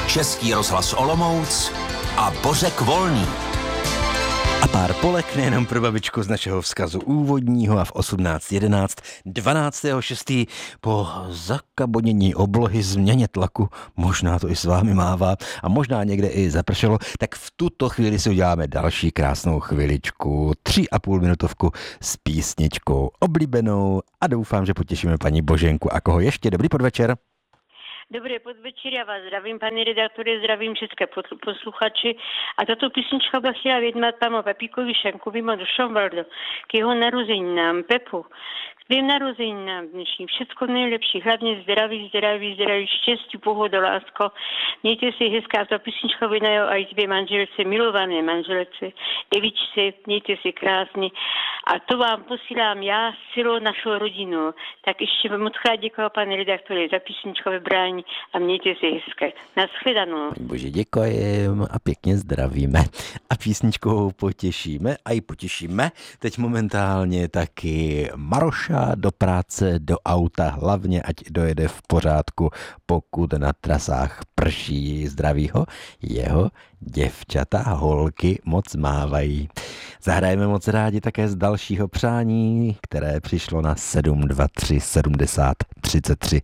Český rozhlas Olomouc a Bořek Volný. A pár polek nejenom pro babičku z našeho vzkazu úvodního a v 18:11 12.6. po zakabonění oblohy, změně tlaku, možná to i s vámi mává a možná někde i zapršelo, tak v tuto chvíli si uděláme další krásnou chviličku, 3,5 minutovku s písničkou oblíbenou a doufám, že potěšíme paní Boženku. A koho ještě? Dobrý podvečer. Dobrý podvečer, já vás zdravím, paní redaktory, zdravím české posluchači. A tato písnička bych chtěla vědět panu Pepíkovi Šankovi do Šomvaldu k jeho narozeninám, Pepu. K tvým narozeninám dnešním všecko nejlepší, hlavně zdraví, štěstí, pohoda, lásko. Mějte si hezká, ta písnička vynají a i dvě manželce, milované manželce, Evičce, mějte si krásně. A to vám posílám já, celou našu rodinu. Tak ještě moc krát děkuji, pane redaktore, za písničko vybrání a mějte si hezké. Nashledanou. Bože, děkujem a pěkně zdravíme. A písničkou potěšíme a i potěšíme teď momentálně taky Maroša do práce, do auta, hlavně ať dojede v pořádku, pokud na trasách prší. Zdravýho jeho děvčata, holky moc mávají. Zahrajeme moc rádi také z dalšího přání, které přišlo na 723 70 33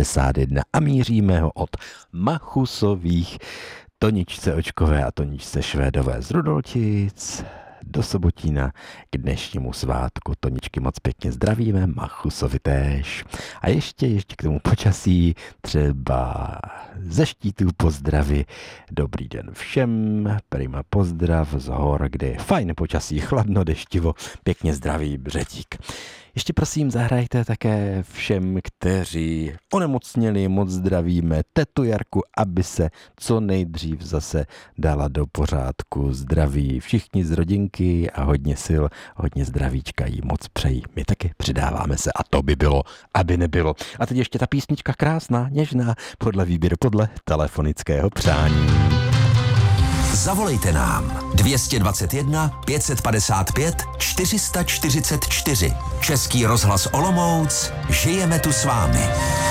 51 a míříme ho od Machusových Toničce Očkové a Toničce Švédové z Rudoltic do Sobotína k dnešnímu svátku. Toničky moc pěkně zdravíme, Machusovi též. A ještě k tomu počasí třeba ze Štítů pozdravy. Dobrý den všem, prima pozdrav z hor, kde je fajn počasí, chladno, deštivo, pěkně zdravý Břetík. Ještě prosím zahrajte také všem, kteří onemocněli, moc zdravíme tetu Jarku, aby se co nejdřív zase dala do pořádku. Zdraví všichni z rodinky a hodně sil, hodně zdravíčka jí moc přejí. My taky přidáváme se a to by bylo, aby nebylo. A teď ještě ta písnička krásná, něžná, podle výběru, podle telefonického přání. Zavolejte nám 221 555 444. Český rozhlas Olomouc, žijeme tu s vámi.